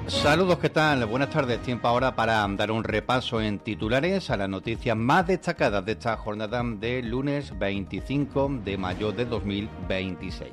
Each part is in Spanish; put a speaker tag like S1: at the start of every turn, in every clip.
S1: Saludos, ¿qué tal? Buenas tardes. Tiempo ahora para dar un repaso en titulares a las noticias más destacadas de esta jornada de lunes 25 de mayo de 2026.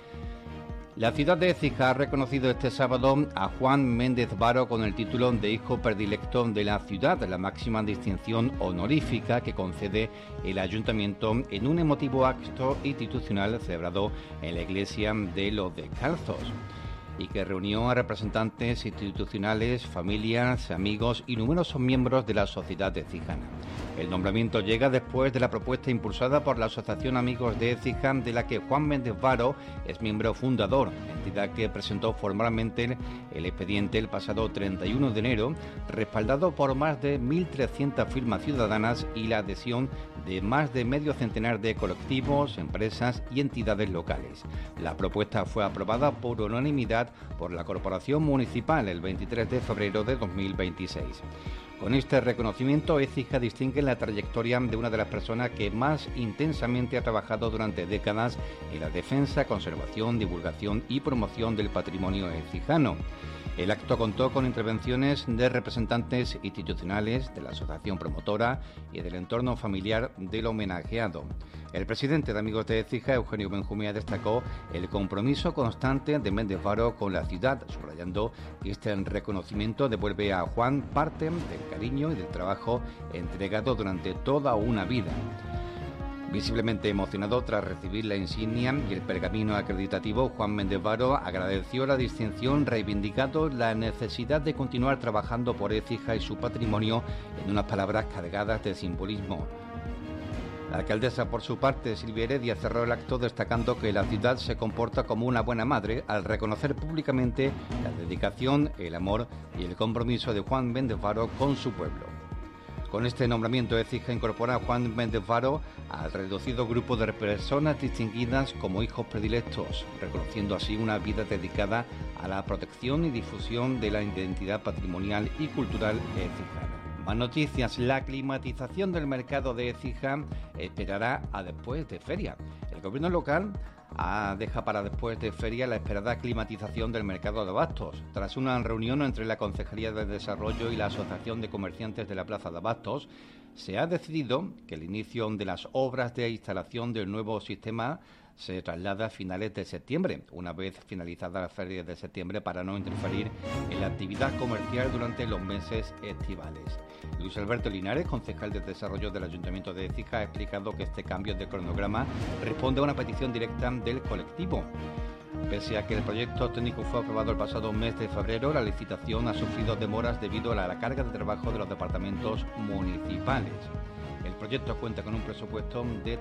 S1: La ciudad de Écija ha reconocido este sábado a Juan Méndez Varo con el título de Hijo Predilecto de la Ciudad, la máxima distinción honorífica que concede el Ayuntamiento en un emotivo acto institucional celebrado en la Iglesia de los Descalzos, y que reunió a representantes institucionales, familias, amigos y numerosos miembros de la sociedad écijana. El nombramiento llega después de la propuesta impulsada por la Asociación Amigos de Écija, de la que Juan Méndez Varo es miembro fundador, entidad que presentó formalmente el expediente el pasado 31 de enero, respaldado por más de 1.300 firmas ciudadanas y la adhesión de más de medio centenar de colectivos, empresas y entidades locales. La propuesta fue aprobada por unanimidad por la Corporación Municipal el 23 de febrero de 2026. Con este reconocimiento, Écija distingue la trayectoria de una de las personas que más intensamente ha trabajado durante décadas en la defensa, conservación, divulgación y promoción del patrimonio écijano. El acto contó con intervenciones de representantes institucionales, de la asociación promotora y del entorno familiar del homenajeado. El presidente de Amigos de Écija, Eugenio Benjumea, destacó el compromiso constante de Méndez Varo con la ciudad, subrayando que este reconocimiento devuelve a Juan parte del cariño y del trabajo entregado durante toda una vida. Visiblemente emocionado tras recibir la insignia y el pergamino acreditativo, Juan Méndez Varo agradeció la distinción, reivindicando la necesidad de continuar trabajando por Écija y su patrimonio en unas palabras cargadas de simbolismo. La alcaldesa, por su parte, Silvia Heredia, cerró el acto destacando que la ciudad se comporta como una buena madre al reconocer públicamente la dedicación, el amor y el compromiso de Juan Méndez Varo con su pueblo. Con este nombramiento, Écija incorpora a Juan Méndez Varo al reducido grupo de personas distinguidas como hijos predilectos, reconociendo así una vida dedicada a la protección y difusión de la identidad patrimonial y cultural écijana. Más noticias. La climatización del mercado de Écija esperará a después de feria. El gobierno local deja para después de feria la esperada climatización del mercado de abastos. Tras una reunión entre la Concejalía de Desarrollo y la Asociación de Comerciantes de la Plaza de Abastos, se ha decidido que el inicio de las obras de instalación del nuevo sistema se traslada a finales de septiembre, una vez finalizada la feria de septiembre, para no interferir en la actividad comercial durante los meses estivales. Luis Alberto Linares, concejal de Desarrollo del Ayuntamiento de Écija, ha explicado que este cambio de cronograma responde a una petición directa del colectivo. Pese a que el proyecto técnico fue aprobado el pasado mes de febrero, la licitación ha sufrido demoras debido a la carga de trabajo de los departamentos municipales. El proyecto cuenta con un presupuesto de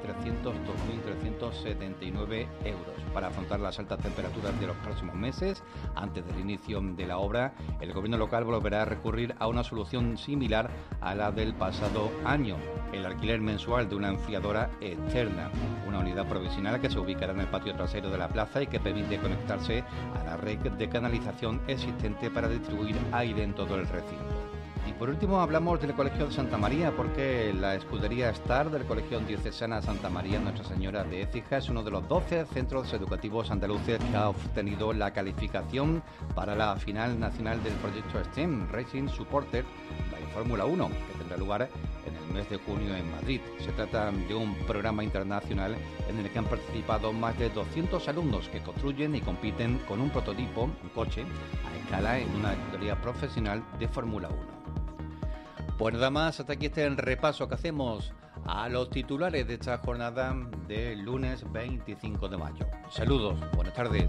S1: 302.379 euros. Para afrontar las altas temperaturas de los próximos meses, antes del inicio de la obra, el gobierno local volverá a recurrir a una solución similar a la del pasado año: el alquiler mensual de una enfriadora externa, una unidad provisional que se ubicará en el patio trasero de la plaza y que permite conectarse a la red de canalización existente para distribuir aire en todo el recinto. Y por último hablamos del Colegio de Santa María, porque la escudería Star del Colegio Diocesana Santa María Nuestra Señora de Écija es uno de los 12 centros educativos andaluces que ha obtenido la calificación para la final nacional del proyecto STEM Racing Supporter by Fórmula 1, que tendrá lugar en el mes de junio en Madrid. Se trata de un programa internacional en el que han participado más de 200 alumnos que construyen y compiten con un prototipo, un coche, a escala en una escudería profesional de Fórmula 1. Pues nada más, hasta aquí este repaso que hacemos a los titulares de esta jornada de lunes 25 de mayo. Saludos, buenas tardes.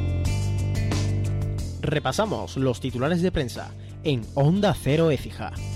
S2: Repasamos los titulares de prensa en Onda Cero Écija.